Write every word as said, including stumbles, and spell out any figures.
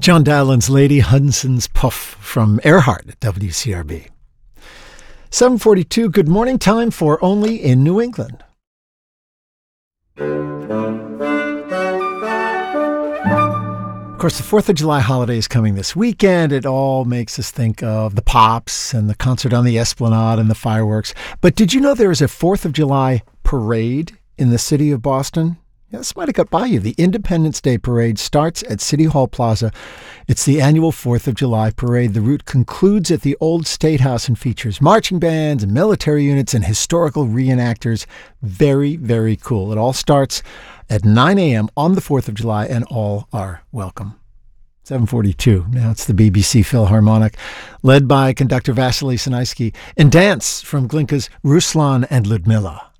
John Dowland's Lady Hudson's Puff from Earhart at W C R B. seven forty-two, good morning time for Only in New England. Of course, the fourth of July holiday is coming this weekend. It all makes us think of the Pops and the concert on the Esplanade and the fireworks. But did you know there is a fourth of July parade in the city of Boston? Yeah, this might have got by you. The Independence Day Parade starts at City Hall Plaza. It's the annual fourth of July parade. The route concludes at the Old State House and features marching bands and military units and historical reenactors. Very, very cool. It all starts at nine a.m. on the fourth of July, and all are welcome. seven forty-two. Now it's the B B C Philharmonic, led by conductor Vasily Sinaisky, and dance from Glinka's Ruslan and Ludmilla.